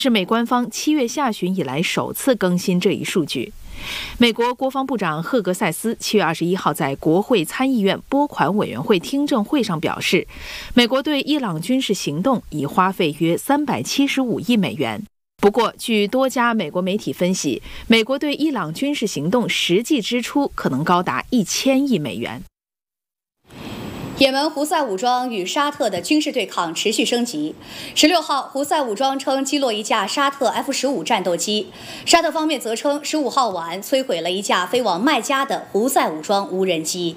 是美官方7月下旬以来首次更新这一数据。美国国防部长赫格塞斯7月21号在国会参议院拨款委员会听证会上表示，美国对伊朗军事行动已花费约375亿美元。不过，据多家美国媒体分析，美国对伊朗军事行动实际支出可能高达1000亿美元。 也门胡塞武装与沙特的军事对抗持续升级。16号，胡塞武装称击落一架沙特 F-15战斗机，沙特方面则称15号晚摧毁了一架飞往麦加的胡塞武装无人机。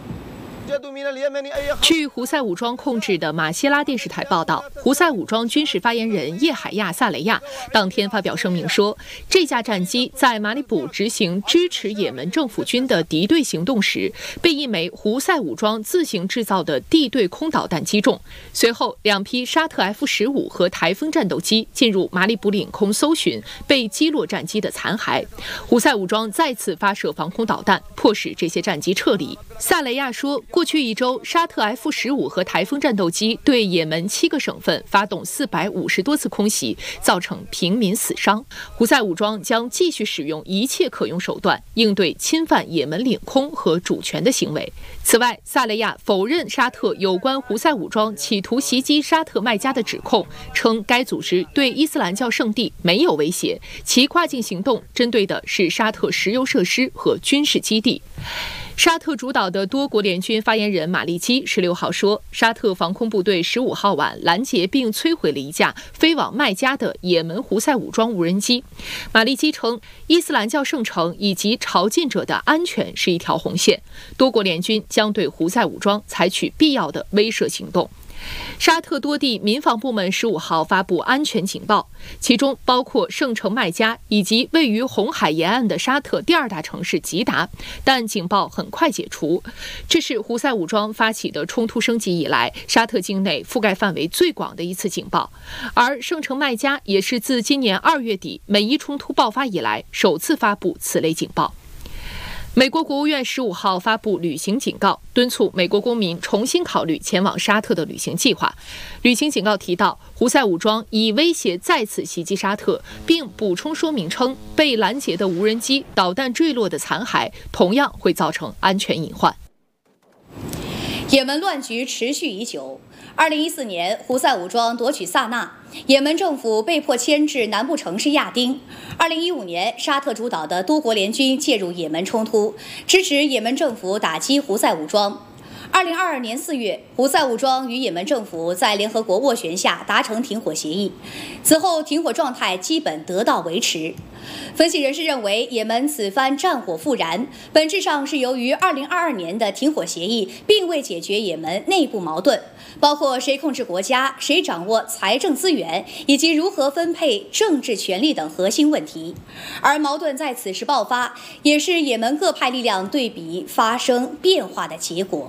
据胡塞武装控制的马希拉电视台报道，胡塞武装军事发言人叶海亚·萨雷亚当天发表声明说，这架战机在马里卜执行支持也门政府军的敌对行动时，被一枚胡塞武装自行制造的地对空导弹击中。随后，2批沙特 F-15和台风战斗机进入马里卜领空搜寻被击落战机的残骸。胡塞武装再次发射防空导弹，迫使这些战机撤离。萨雷亚说，过去1周，沙特 F-15和台风战斗机对也门7个省份发动450多次空袭，造成平民死伤。胡塞武装将继续使用一切可用手段，应对侵犯也门领空和主权的行为。此外，萨雷亚否认沙特有关胡塞武装企图袭击沙特麦加的指控，称该组织对伊斯兰教圣地没有威胁，其跨境行动针对的是沙特石油设施和军事基地。沙特主导的多国联军发言人马利基16号说，沙特防空部队15号晚拦截并摧毁了一架飞往麦加的也门胡塞武装无人机。马利基称，伊斯兰教圣城以及朝觐者的安全是一条红线，多国联军将对胡塞武装采取必要的威慑行动。沙特多地民防部门15号发布安全警报，其中包括圣城麦加以及位于红海沿岸的沙特第2大城市吉达，但警报很快解除。这是胡塞武装发起的冲突升级以来，沙特境内覆盖范围最广的一次警报，而圣城麦加也是自今年2月底美伊冲突爆发以来首次发布此类警报。美国国务院15号发布旅行警告，敦促美国公民重新考虑前往沙特的旅行计划。旅行警告提到，胡塞武装已威胁再次袭击沙特，并补充说明称，被拦截的无人机导弹坠落的残骸同样会造成安全隐患。 也门乱局持续已久。2014年，胡塞武装夺取萨那，也门政府被迫迁至南部城市亚丁。2015年，沙特主导的多国联军介入也门冲突，支持也门政府打击胡塞武装。2022年4月，胡塞武装与也门政府在联合国斡旋下达成停火协议，此后停火状态基本得到维持。分析人士认为，也门此番战火复燃，本质上是由于2022年的停火协议并未解决也门内部矛盾，包括谁控制国家、谁掌握财政资源以及如何分配政治权力等核心问题。而矛盾在此时爆发，也是也门各派力量对比发生变化的结果。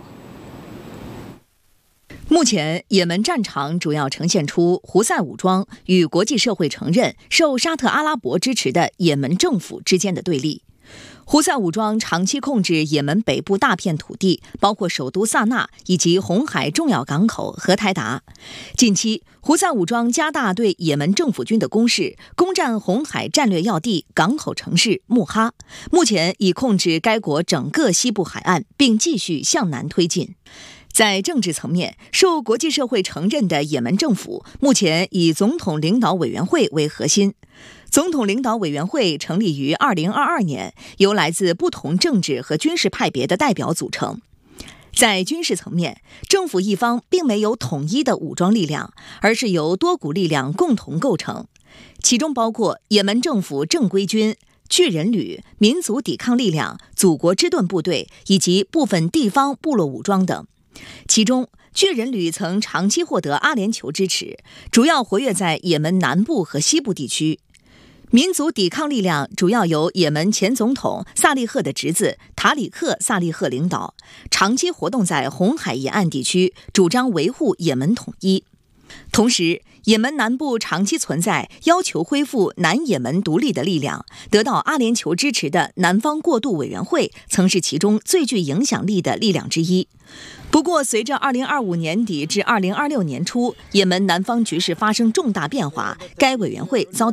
目前，也门战场主要呈现出胡塞武装与国际社会承认受沙特阿拉伯支持的也门政府之间的对立。胡塞武装长期控制也门北部大片土地，包括首都萨那以及红海重要港口荷台达。近期，胡塞武装加大对也门政府军的攻势，攻占红海战略要地港口城市穆哈，目前已控制该国整个西部海岸，并继续向南推进。在政治层面，受国际社会承认的也门政府目前以总统领导委员会为核心。总统领导委员会成立于2022年，由来自不同政治和军事派别的代表组成。在军事层面，政府一方并没有统一的武装力量，而是由多股力量共同构成，其中包括也门政府正规军、巨人旅、民族抵抗力量、祖国之盾部队以及部分地方部落武装等。其中，巨人旅曾长期获得阿联酋支持，主要活跃在也门南部和西部地区。民族抵抗力量主要由也门前总统萨利赫的侄子塔里克·萨利赫领导，长期活动在红海沿岸地区，主张维护也门统一。同时，也门南部长期存在要求恢复南也门独立的力量，得到阿联酋支持的南方过渡委员会曾是其中最具影响力的力量之一。不过，随着2025年底至2026年初也门南方局势发生重大变化，该委员会遭到